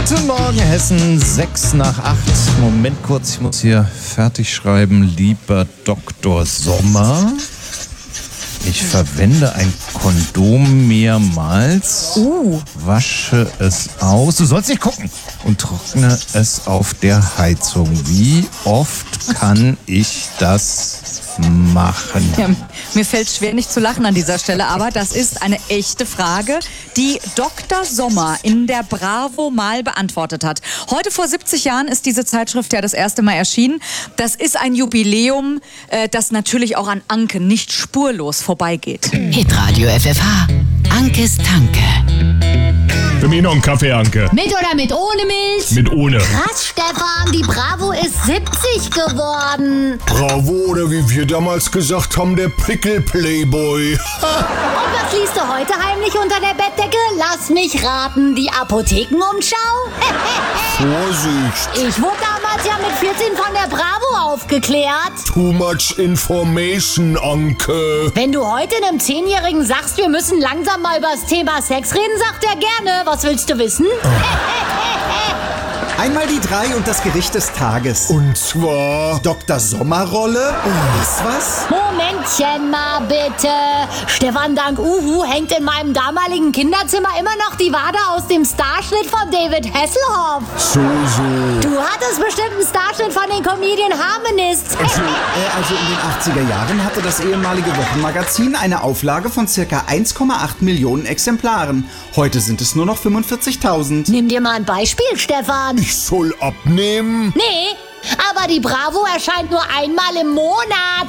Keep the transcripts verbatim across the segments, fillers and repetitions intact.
Guten Morgen, Hessen, sechs nach acht. Moment kurz, ich muss hier fertig schreiben. Lieber Doktor Sommer, ich verwende ein Kondom mehrmals, Uh. wasche es aus, du sollst nicht gucken, und trockne es auf der Heizung. Wie oft kann ich das machen? Ja, mir fällt schwer, nicht zu lachen an dieser Stelle, aber das ist eine echte Frage, die Doktor Sommer in der Bravo mal beantwortet hat. Heute vor siebzig Jahren ist diese Zeitschrift ja das erste Mal erschienen. Das ist ein Jubiläum, äh, das natürlich auch an Anke nicht spurlos vorbeigeht. Hitradio F F H. Ankes Tanke. Für mich noch einen Kaffee, Anke. Mit oder mit ohne Milch? Mit ohne. Krass, Stefan, die Bravo ist siebzig geworden. Bravo, oder wie wir damals gesagt haben, der Prickel-Playboy. Und was liest du heute heimlich unter der Bettdecke? Lass mich raten, die Apothekenumschau? Vorsicht. Ich wurde damals ja mit vierzehn von der Bravo aufgeklärt. Too much information, Anke. Wenn du heute einem Zehnjährigen sagst, wir müssen langsam mal über das Thema Sex reden, sagt er gerne. Was willst du wissen? Einmal die drei und das Gericht des Tages. Und zwar... Doktor Sommerrolle? Ist was? Momentchen mal bitte. Stefan Dank Uhu hängt in meinem damaligen Kinderzimmer immer noch die Wade aus dem Starschnitt von David Hasselhoff. So, so. Du hattest bestimmt einen Starschnitt von den Comedian Harmonists. Also, äh, also in den achtziger Jahren hatte das ehemalige Wochenmagazin eine Auflage von circa eins Komma acht Millionen Exemplaren. Heute sind es nur noch fünfundvierzigtausend. Nimm dir mal ein Beispiel, Stefan. Ich soll abnehmen? Nee, aber die Bravo erscheint nur einmal im Monat.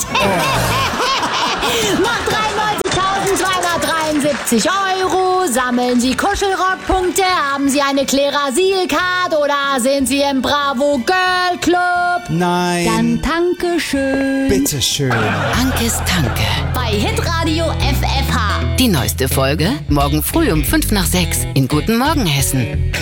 Macht dreiundneunzigtausendzweihundertdreiundsiebzig Euro. Sammeln Sie Kuschelrock-Punkte? Haben Sie eine Klerasil-Card oder sind Sie im Bravo Girl Club? Nein. Dann danke schön. Bitteschön. Ankes Tanke. Bei Hitradio F F H. Die neueste Folge morgen früh um fünf nach sechs in Guten Morgen Hessen.